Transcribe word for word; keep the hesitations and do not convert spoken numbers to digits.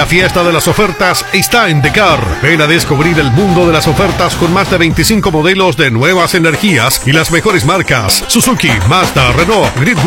La fiesta de las ofertas está en Decar. Ven a descubrir el mundo de las ofertas con más de veinticinco modelos de nuevas energías y las mejores marcas: Suzuki, Mazda, Renault, Grid